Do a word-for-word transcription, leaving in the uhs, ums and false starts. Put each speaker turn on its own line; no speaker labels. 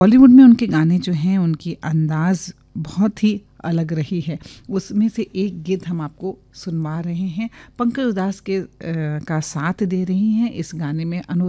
बॉलीवुड में उनके गाने जो हैं उनकी अंदाज़ बहुत ही अलग रही है। उसमें से एक गीत हम आपको सुनवा रहे हैं। पंकज उधास के अ, का साथ दे रही हैं इस गाने में अनुराग